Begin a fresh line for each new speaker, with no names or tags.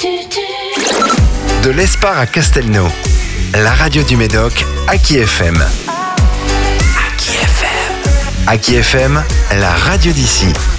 De l'Espar à Castelnau, la radio du Médoc, Aki FM. Aki FM, la radio d'ici.